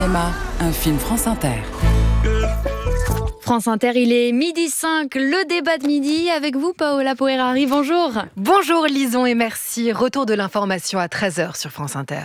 Emma, un film France Inter. France Inter, il est 12h05, le débat de midi avec vous, Paola Puerari, bonjour. Bonjour Lison et merci. Retour de l'information à 13h sur France Inter.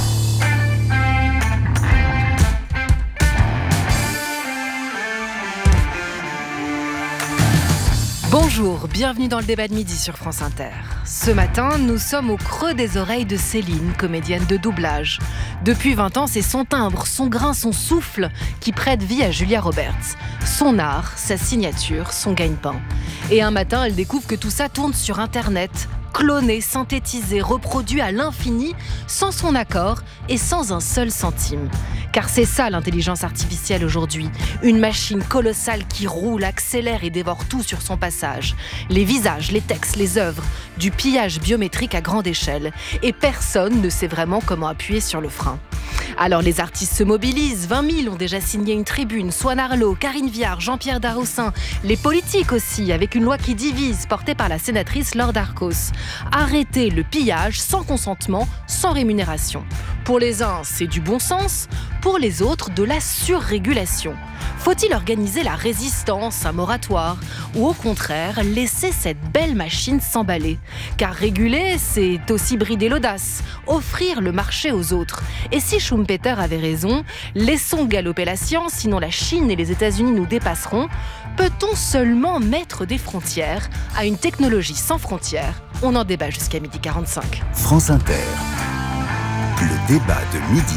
Bonjour, bienvenue dans le débat de midi sur France Inter. Ce matin, nous sommes au creux des oreilles de Céline, comédienne de doublage. Depuis 20 ans, c'est son timbre, son grain, son souffle qui prête vie à Julia Roberts. Son art, sa signature, son gagne-pain. Et un matin, elle découvre que tout ça tourne sur Internet, cloné, synthétisé, reproduit à l'infini, sans son accord et sans un seul centime. Car c'est ça l'intelligence artificielle aujourd'hui. Une machine colossale qui roule, accélère et dévore tout sur son passage. Les visages, les textes, les œuvres, du pillage biométrique à grande échelle. Et personne ne sait vraiment comment appuyer sur le frein. Alors les artistes se mobilisent, 20 000 ont déjà signé une tribune, Swan Arlo, Karine Viard, Jean-Pierre Darroussin, les politiques aussi, avec une loi qui divise, portée par la sénatrice Laure Darcos. Arrêter le pillage sans consentement, sans rémunération. Pour les uns, c'est du bon sens, pour les autres, de la surrégulation. Faut-il organiser la résistance, un moratoire, ou au contraire, laisser cette belle machine s'emballer ? Car réguler, c'est aussi brider l'audace, offrir le marché aux autres. Et si Schumpeter avait raison, laissons galoper la science, sinon la Chine et les États-Unis nous dépasseront. Peut-on seulement mettre des frontières à une technologie sans frontières ? On en débat jusqu'à 12h45. France Inter, le débat de midi,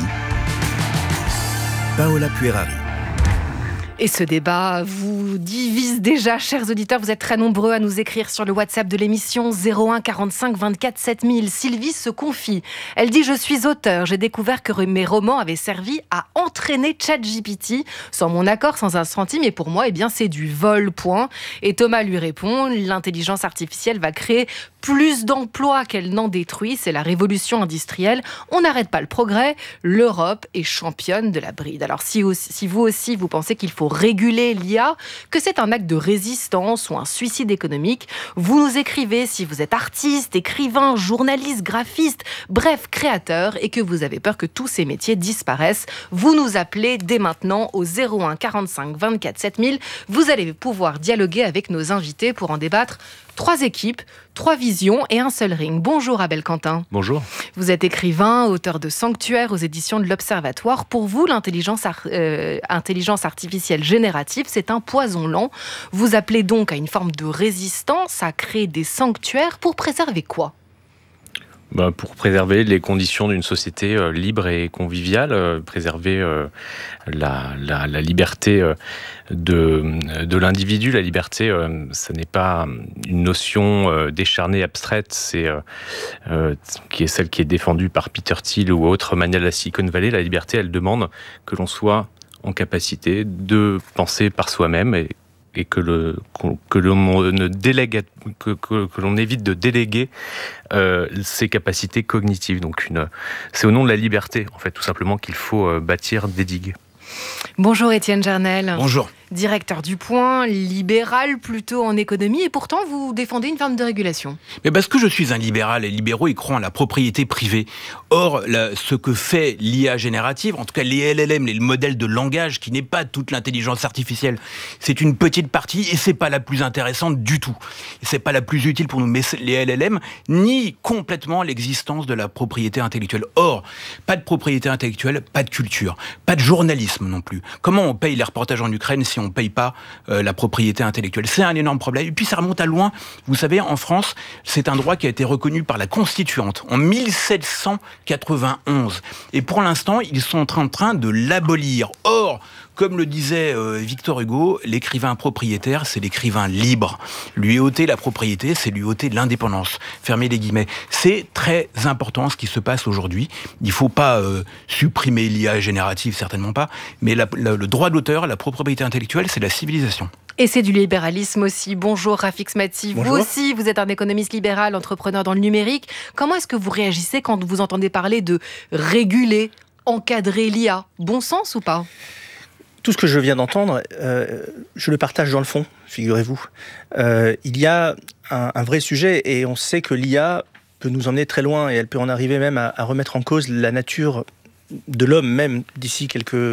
Paola Puerari. Et ce débat vous divise déjà, chers auditeurs. Vous êtes très nombreux à nous écrire sur le WhatsApp de l'émission 01 45 24 7000. Sylvie se confie. Elle dit « Je suis auteur. J'ai découvert que mes romans avaient servi à entraîner ChatGPT. Sans mon accord, sans un centime. Et pour moi, eh bien, c'est du vol, point. » Et Thomas lui répond « L'intelligence artificielle va créer plus d'emplois qu'elle n'en détruit. C'est la révolution industrielle. On n'arrête pas le progrès. L'Europe est championne de la bride. » Alors si vous aussi, vous pensez qu'il faut réguler l'IA, que c'est un acte de résistance ou un suicide économique, vous nous écrivez si vous êtes artiste, écrivain, journaliste, graphiste, bref, créateur, et que vous avez peur que tous ces métiers disparaissent. Vous nous appelez dès maintenant au 01 45 24 7000. Vous allez pouvoir dialoguer avec nos invités pour en débattre. 3 équipes, 3 visions et un seul ring. Bonjour Abel Quentin. Bonjour. Vous êtes écrivain, auteur de Sanctuaire aux éditions de l'Observatoire. Pour vous, l'intelligence artificielle générative, c'est un poison lent. Vous appelez donc à une forme de résistance, à créer des sanctuaires pour préserver quoi ? Pour préserver les conditions d'une société libre et conviviale, préserver la liberté de l'individu. La liberté, ça n'est pas une notion décharnée, abstraite, c'est qui est celle qui est défendue par Peter Thiel ou autres manias de la Silicon Valley. La liberté, elle demande que l'on soit en capacité de penser par soi-même et que l'on ne délègue, que l'on évite de déléguer ses capacités cognitives. Donc c'est au nom de la liberté, en fait, tout simplement, qu'il faut bâtir des digues. Bonjour Étienne Jarnel. Bonjour. Directeur du Point, libéral plutôt en économie, et pourtant vous défendez une forme de régulation. Mais parce que je suis un libéral, et les libéraux ils croient en la propriété privée. Or, ce que fait l'IA générative, en tout cas les LLM, les modèles de langage, qui n'est pas toute l'intelligence artificielle, c'est une petite partie et c'est pas la plus intéressante du tout. C'est pas la plus utile pour nous. Mais les LLM nient complètement l'existence de la propriété intellectuelle. Or, pas de propriété intellectuelle, pas de culture, pas de journalisme non plus. Comment on paye les reportages en Ukraine si on ne paye pas la propriété intellectuelle? C'est un énorme problème. Et puis ça remonte à loin. Vous savez, en France, c'est un droit qui a été reconnu par la Constituante en 1791. Et pour l'instant, ils sont en train de l'abolir. Or, comme le disait Victor Hugo, l'écrivain propriétaire, c'est l'écrivain libre. Lui ôter la propriété, c'est lui ôter l'indépendance. Fermez les guillemets. C'est très important ce qui se passe aujourd'hui. Il ne faut pas supprimer l'IA générative, certainement pas, mais le droit d'auteur, la propriété intellectuelle, c'est la civilisation. Et c'est du libéralisme aussi. Bonjour Rafik Smati. Bonjour. Vous aussi, vous êtes un économiste libéral, entrepreneur dans le numérique. Comment est-ce que vous réagissez quand vous entendez parler de réguler, encadrer l'IA ? Bon sens ou pas ? Tout ce que je viens d'entendre, je le partage dans le fond, figurez-vous. Il y a un vrai sujet et on sait que l'IA peut nous emmener très loin et elle peut en arriver même à remettre en cause la nature de l'homme même d'ici quelques